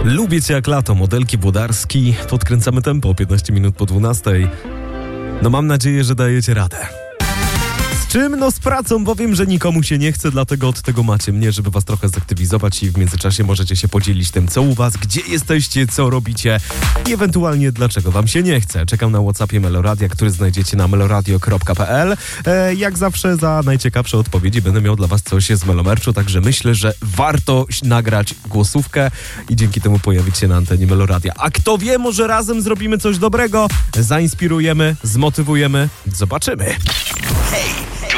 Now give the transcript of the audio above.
Lubię cię jak lato, Modelki Włodarski. Podkręcamy tempo, 15 minut po 12. No mam nadzieję, że dajecie radę. Z czym? No z pracą, bo wiem, że nikomu się nie chce, dlatego od tego macie mnie, żeby was trochę zaktywizować i w międzyczasie możecie się podzielić tym, co u was, gdzie jesteście, co robicie i ewentualnie dlaczego wam się nie chce. Czekam na WhatsAppie Meloradia, który znajdziecie na meloradio.pl. Jak zawsze za najciekawsze odpowiedzi będę miał dla was coś z Melomerczu, także myślę, że warto nagrać głosówkę i dzięki temu pojawić się na antenie Meloradia. A kto wie, może razem zrobimy coś dobrego, zainspirujemy, zmotywujemy, zobaczymy. Hej!